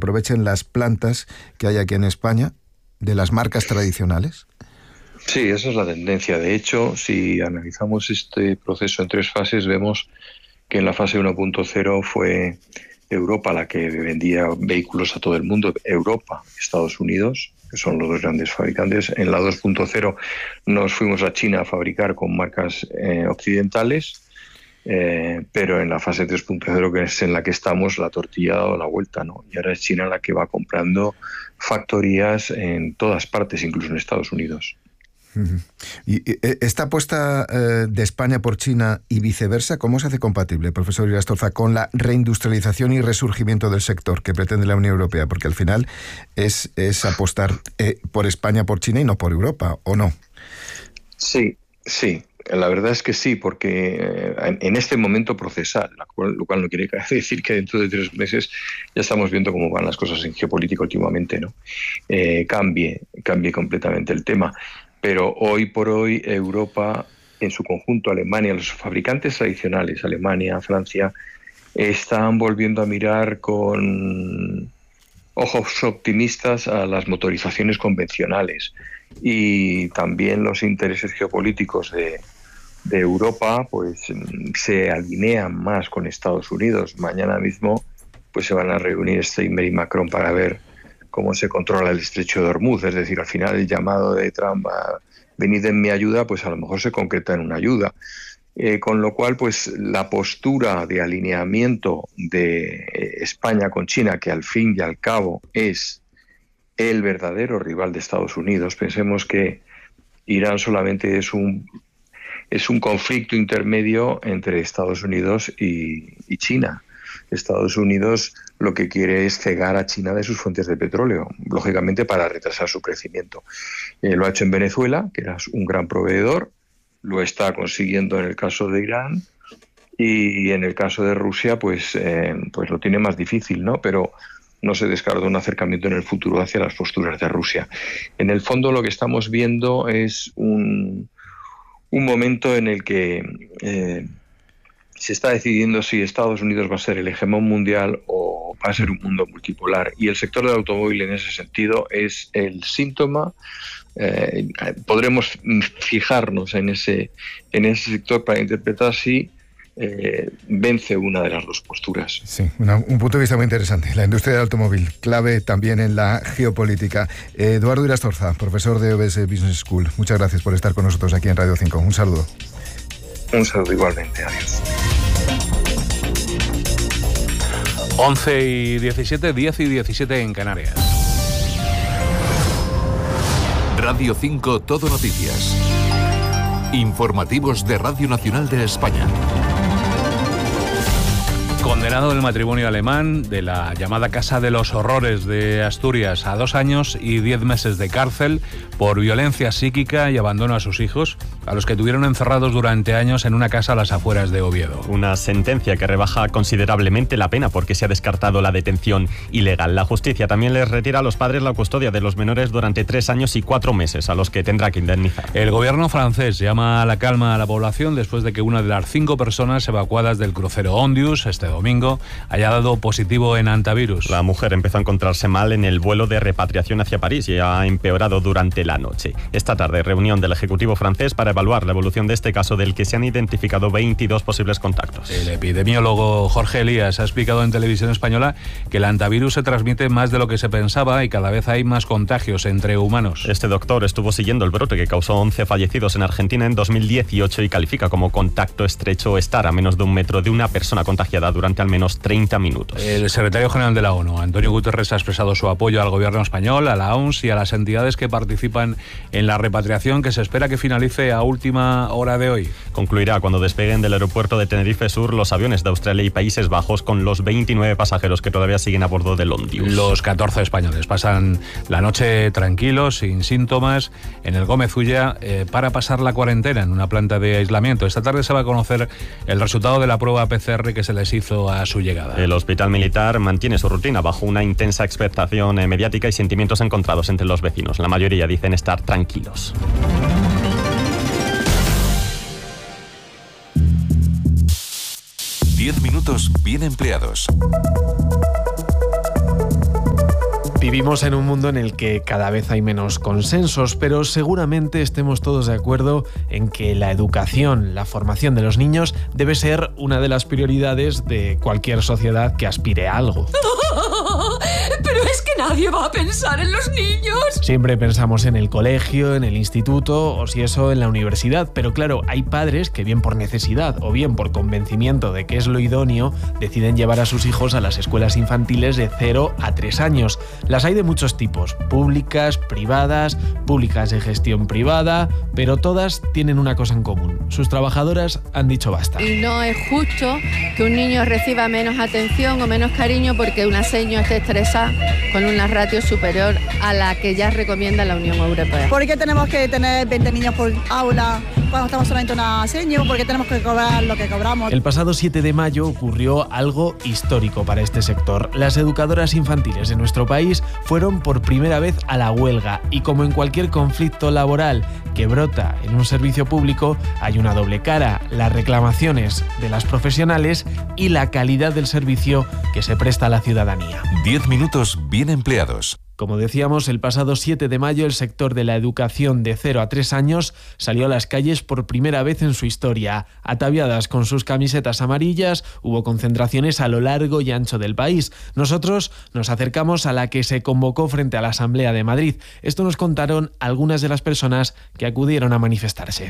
aprovechen las plantas que hay aquí en España de las marcas tradicionales? Sí, esa es la tendencia. De hecho, si analizamos este proceso en 3 fases, vemos que en la fase 1.0 fue Europa la que vendía vehículos a todo el mundo. Europa, Estados Unidos, que son los 2 grandes fabricantes. En la 2.0 nos fuimos a China a fabricar con marcas occidentales, pero en la fase 3.0, que es en la que estamos, la tortilla ha dado la vuelta, ¿no? Y ahora es China la que va comprando factorías en todas partes, incluso en Estados Unidos. ¿Y esta apuesta de España por China y viceversa, cómo se hace compatible, profesor Irastorza, con la reindustrialización y resurgimiento del sector que pretende la Unión Europea? Porque al final es apostar por España, por China y no por Europa, ¿o no? Sí. La verdad es que sí, porque en este momento procesal, lo cual no quiere decir que dentro de 3 meses ya estamos viendo cómo van las cosas en geopolítica últimamente, ¿no? Cambie completamente el tema. Pero hoy por hoy Europa, en su conjunto, Alemania, los fabricantes tradicionales, Alemania, Francia, están volviendo a mirar con ojos optimistas a las motorizaciones convencionales, y también los intereses geopolíticos de Europa pues se alinean más con Estados Unidos. Mañana mismo pues se van a reunir Steinmeier y Macron para ver cómo se controla el estrecho de Hormuz. Es decir, al final el llamado de Trump a venid en mi ayuda, pues a lo mejor se concreta en una ayuda. Con lo cual, pues la postura de alineamiento de España con China, que al fin y al cabo es el verdadero rival de Estados Unidos. Pensemos que Irán solamente es un conflicto intermedio entre Estados Unidos y China. Estados Unidos lo que quiere es cegar a China de sus fuentes de petróleo, lógicamente para retrasar su crecimiento. Lo ha hecho en Venezuela, que era un gran proveedor, lo está consiguiendo en el caso de Irán, y en el caso de Rusia pues lo tiene más difícil, ¿no? Pero no se descarta un acercamiento en el futuro hacia las posturas de Rusia. En el fondo lo que estamos viendo es un momento en el que se está decidiendo si Estados Unidos va a ser el hegemón mundial o va a ser un mundo multipolar. Y el sector del automóvil en ese sentido es el síntoma. Podremos fijarnos en ese sector para interpretar si vence una de las 2 posturas. Sí, un punto de vista muy interesante. La industria del automóvil, clave también en la geopolítica. Eduardo Irastorza, profesor de OBS Business School, muchas gracias por estar con nosotros aquí en Radio 5. Un saludo. Un saludo igualmente. Adiós. 11:17, 10:17 en Canarias. Radio 5 Todo Noticias. Informativos de Radio Nacional de España. Condenado el matrimonio alemán de la llamada Casa de los Horrores de Asturias a 2 años y 10 meses de cárcel por violencia psíquica y abandono a sus hijos, a los que tuvieron encerrados durante años en una casa a las afueras de Oviedo. Una sentencia que rebaja considerablemente la pena porque se ha descartado la detención ilegal. La justicia también les retira a los padres la custodia de los menores durante 3 años y 4 meses, a los que tendrá que indemnizar. El gobierno francés llama a la calma a la población después de que una de las 5 personas evacuadas del crucero Ondius este domingo haya dado positivo en antivirus. La mujer empezó a encontrarse mal en el vuelo de repatriación hacia París y ha empeorado durante la noche. Esta tarde, reunión del Ejecutivo francés para evaluar la evolución de este caso, del que se han identificado 22 posibles contactos. El epidemiólogo Jorge Elías ha explicado en Televisión Española que el antivirus se transmite más de lo que se pensaba y cada vez hay más contagios entre humanos. Este doctor estuvo siguiendo el brote que causó 11 fallecidos en Argentina en 2018 y califica como contacto estrecho estar a menos de 1 metro de una persona contagiada durante al menos 30 minutos. El secretario general de la ONU, Antonio Guterres, ha expresado su apoyo al gobierno español, a la OMS y a las entidades que participan en la repatriación, que se espera que finalice a última hora de hoy. Concluirá cuando despeguen del aeropuerto de Tenerife Sur los aviones de Australia y Países Bajos con los 29 pasajeros que todavía siguen a bordo del Ondius. Los 14 españoles pasan la noche tranquilos, sin síntomas, en el Gómez Ulla para pasar la cuarentena en una planta de aislamiento. Esta tarde se va a conocer el resultado de la prueba PCR que se les hizo a su llegada. El Hospital Militar mantiene su rutina bajo una intensa expectación mediática y sentimientos encontrados entre los vecinos. La mayoría dicen estar tranquilos. Diez minutos bien empleados. Vivimos en un mundo en el que cada vez hay menos consensos, pero seguramente estemos todos de acuerdo en que la educación, la formación de los niños debe ser una de las prioridades de cualquier sociedad que aspire a algo. Pero es que nadie va a pensar en los niños. Siempre pensamos en el colegio, en el instituto o si eso en la universidad, pero claro, hay padres que bien por necesidad o bien por convencimiento de que es lo idóneo, deciden llevar a sus hijos a las escuelas infantiles de 0 a 3 años. Las hay de muchos tipos, públicas de gestión privada, pero todas tienen una cosa en común. Sus trabajadoras han dicho basta. Y no es justo que un niño reciba menos atención o menos cariño porque una señora esté estresada con una ratio superior a la que ya recomienda la Unión Europea. ¿Por qué tenemos que tener 20 niños por aula cuando estamos solamente una señora? ¿Por qué tenemos que cobrar lo que cobramos? El pasado 7 de mayo ocurrió algo histórico para este sector. Las educadoras infantiles de nuestro país fueron por primera vez a la huelga y como en cualquier conflicto laboral que brota en un servicio público, hay una doble cara: las reclamaciones de las profesionales y la calidad del servicio que se presta a la ciudadanía. 10 minutos bien empleados. Como decíamos, el pasado 7 de mayo el sector de la educación de 0 a 3 años salió a las calles por primera vez en su historia. Ataviadas con sus camisetas amarillas, hubo concentraciones a lo largo y ancho del país. Nosotros nos acercamos a la que se convocó frente a la Asamblea de Madrid. Esto nos contaron algunas de las personas que acudieron a manifestarse.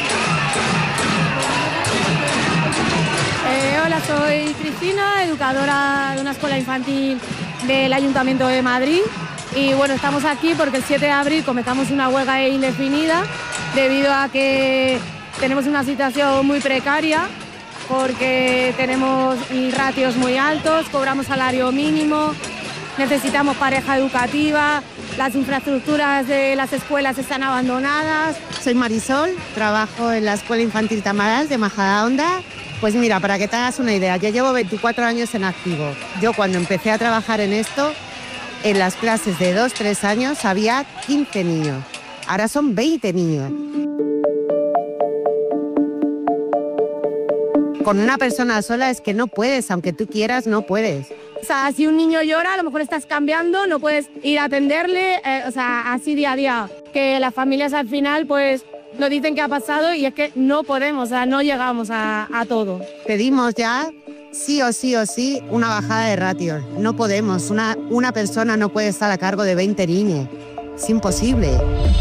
Hola, soy Cristina, educadora de una escuela infantil del Ayuntamiento de Madrid. Y bueno, estamos aquí porque el 7 de abril comenzamos una huelga indefinida debido a que tenemos una situación muy precaria porque tenemos ratios muy altos, cobramos salario mínimo, necesitamos pareja educativa, las infraestructuras de las escuelas están abandonadas. Soy Marisol, trabajo en la Escuela Infantil Tamaral de Majadahonda. Pues mira, para que te hagas una idea, yo llevo 24 años en activo. Yo cuando empecé a trabajar en esto, en las clases de 2-3 años había 15 niños. Ahora son 20 niños. Con una persona sola es que no puedes, aunque tú quieras, no puedes. O sea, si un niño llora, a lo mejor estás cambiando, no puedes ir a atenderle, así día a día. Que las familias al final, pues, nos dicen qué ha pasado y es que no podemos, no llegamos a todo. Pedimos ya, sí o sí, una bajada de ratios. No podemos, una persona no puede estar a cargo de 20 niños. Es imposible.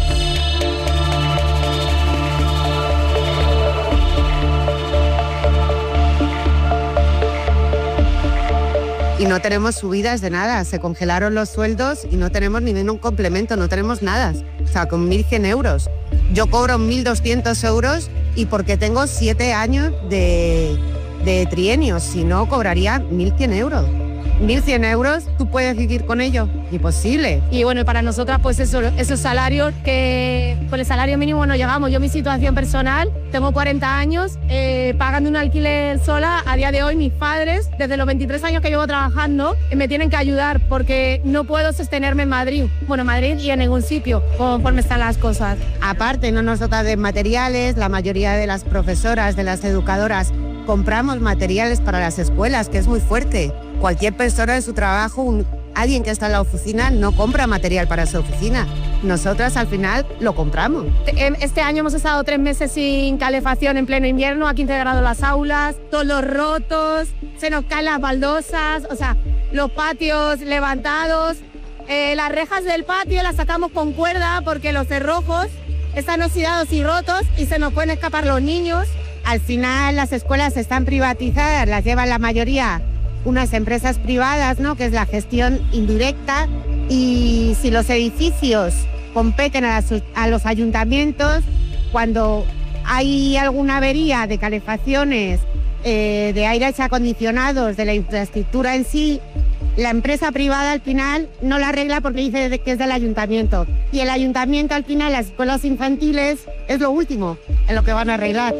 Y no tenemos subidas de nada, se congelaron los sueldos y no tenemos ningún complemento, no tenemos nada. O sea, con 1.100 euros. Yo cobro 1.200 euros y porque tengo 7 años de trienio, si no cobraría 1.100 euros. 1.100 euros, ¿tú puedes vivir con ello? Imposible. Y bueno, para nosotras, pues esos salarios que con el salario mínimo no llegamos. Yo, mi situación personal, tengo 40 años, pagando un alquiler sola. A día de hoy, mis padres, desde los 23 años que llevo trabajando, me tienen que ayudar porque no puedo sostenerme en Madrid. Bueno, Madrid y en ningún sitio, conforme están las cosas. Aparte, no nos dotan de materiales, la mayoría de las profesoras, de las educadoras, compramos materiales para las escuelas, que es muy fuerte. Cualquier persona en su trabajo, alguien que está en la oficina, no compra material para su oficina. Nosotras al final lo compramos. Este año hemos estado 3 meses sin calefacción en pleno invierno, a 15 grados las aulas, todos los rotos, se nos caen las baldosas, o sea, los patios levantados. Las rejas del patio las sacamos con cuerda porque los cerrojos están oxidados y rotos y se nos pueden escapar los niños. Al final las escuelas están privatizadas, las llevan la mayoría unas empresas privadas, ¿no? Que es la gestión indirecta, y si los edificios competen a los ayuntamientos, cuando hay alguna avería de calefacciones, de aires acondicionados, de la infraestructura en sí, la empresa privada al final no la arregla porque dice que es del ayuntamiento. Y el ayuntamiento al final, las escuelas infantiles, es lo último en lo que van a arreglar.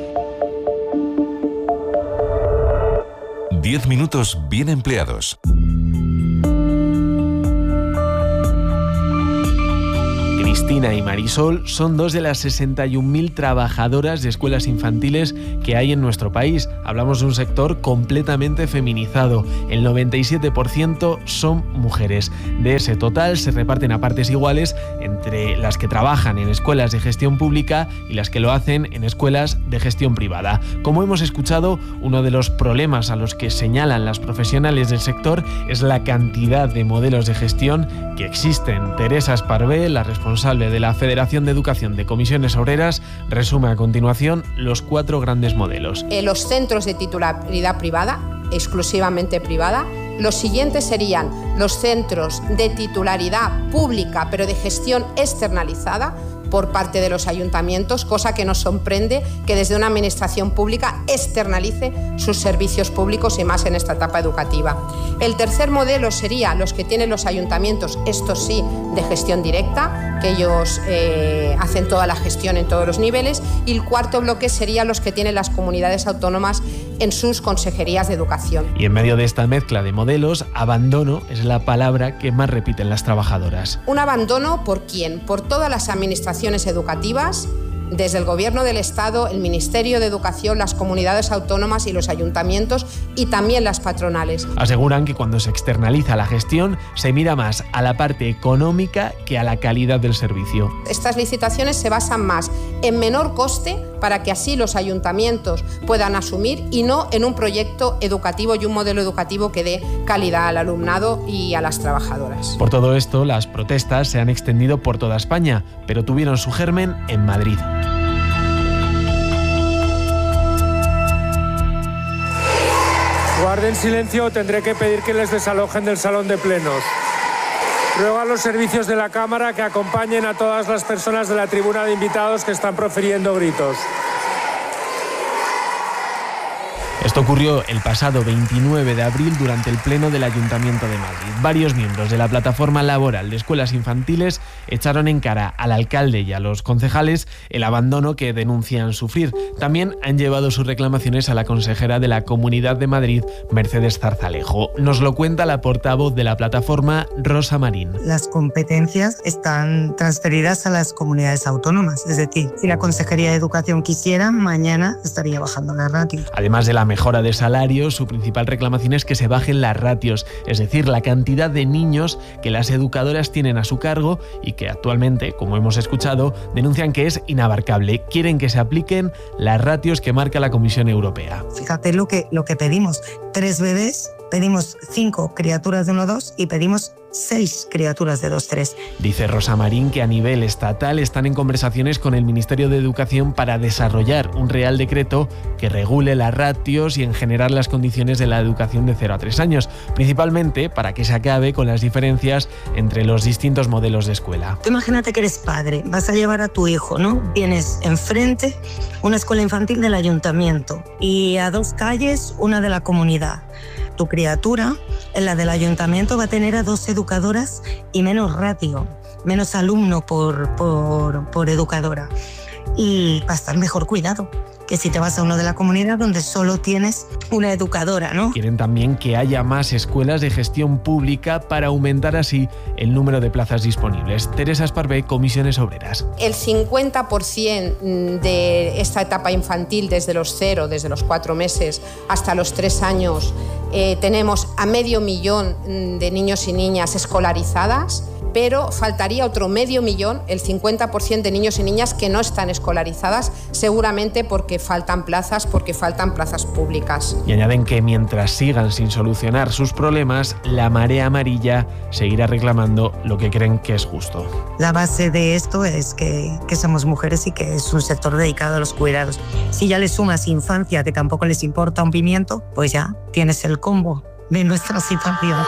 10 minutos bien empleados. Cristina y Marisol son dos de las 61.000 trabajadoras de escuelas infantiles que hay en nuestro país. Hablamos de un sector completamente feminizado. El 97% son mujeres. De ese total se reparten a partes iguales entre las que trabajan en escuelas de gestión pública y las que lo hacen en escuelas de gestión privada. Como hemos escuchado, uno de los problemas a los que señalan las profesionales del sector es la cantidad de modelos de gestión que existen. Teresa Esparvé, la responsable de la Federación de Educación de Comisiones Obreras, resume a continuación los 4 grandes modelos. Los centros de titularidad privada, exclusivamente privada. Los siguientes serían los centros de titularidad pública, pero de gestión externalizada por parte de los ayuntamientos, cosa que nos sorprende que desde una administración pública externalice sus servicios públicos y más en esta etapa educativa. El tercer modelo sería los que tienen los ayuntamientos, estos sí, de gestión directa, que ellos hacen toda la gestión en todos los niveles, y el cuarto bloque sería los que tienen las comunidades autónomas en sus consejerías de educación. Y en medio de esta mezcla de modelos, abandono es la palabra que más repiten las trabajadoras. Un abandono, ¿por quién? Por todas las administraciones educativas, desde el Gobierno del Estado, el Ministerio de Educación, las comunidades autónomas y los ayuntamientos, y también las patronales. Aseguran que cuando se externaliza la gestión se mira más a la parte económica que a la calidad del servicio. Estas licitaciones se basan más en menor coste para que así los ayuntamientos puedan asumir y no en un proyecto educativo y un modelo educativo que dé calidad al alumnado y a las trabajadoras. Por todo esto, las protestas se han extendido por toda España, pero tuvieron su germen en Madrid. Guarden silencio o tendré que pedir que les desalojen del salón de plenos. Ruego a los servicios de la Cámara que acompañen a todas las personas de la tribuna de invitados que están profiriendo gritos. Esto ocurrió el pasado 29 de abril durante el Pleno del Ayuntamiento de Madrid. Varios miembros de la plataforma laboral de escuelas infantiles echaron en cara al alcalde y a los concejales el abandono que denuncian sufrir. También han llevado sus reclamaciones a la consejera de la Comunidad de Madrid, Mercedes Zarzalejo. Nos lo cuenta la portavoz de la plataforma, Rosa Marín. Las competencias están transferidas a las comunidades autónomas. Es decir, si la Consejería de Educación quisiera, mañana estaría bajando la ratio. Además de la mejora de salarios, su principal reclamación es que se bajen las ratios, es decir, la cantidad de niños que las educadoras tienen a su cargo y que actualmente, como hemos escuchado, denuncian que es inabarcable. Quieren que se apliquen las ratios que marca la Comisión Europea. Fíjate lo que pedimos. 3 bebés, pedimos 5 criaturas de 1-2 y pedimos 6 criaturas de 2-3. Dice Rosa Marín que a nivel estatal están en conversaciones con el Ministerio de Educación para desarrollar un real decreto que regule las ratios y en general las condiciones de la educación de 0 a 3 años, principalmente para que se acabe con las diferencias entre los distintos modelos de escuela. Tú imagínate que eres padre, vas a llevar a tu hijo, ¿no? Tienes enfrente una escuela infantil del ayuntamiento y a 2 calles una de la comunidad. Tu criatura, en la del ayuntamiento, va a tener a 2 educadoras y menos ratio, menos alumno por educadora. Y va a estar mejor cuidado que si te vas a uno de la comunidad donde solo tienes una educadora, ¿no? Quieren también que haya más escuelas de gestión pública para aumentar así el número de plazas disponibles. Teresa Esparvé, Comisiones Obreras. El 50% de esta etapa infantil, desde los 0, desde los 4 meses hasta los 3 años, tenemos a 500.000 de niños y niñas escolarizadas, pero faltaría otro 500.000, el 50% de niños y niñas que no están escolarizadas, seguramente porque faltan plazas públicas. Y añaden que mientras sigan sin solucionar sus problemas, la marea amarilla seguirá reclamando lo que creen que es justo. La base de esto es que somos mujeres y que es un sector dedicado a los cuidados. Si ya le sumas infancia, que tampoco les importa un pimiento, pues ya tienes el combo de nuestra situación.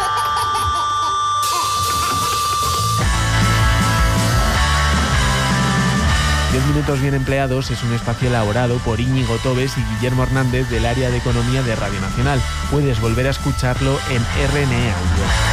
Diez minutos bien empleados es un espacio elaborado por Íñigo Tobes y Guillermo Hernández del área de Economía de Radio Nacional. Puedes volver a escucharlo en RNE Audio.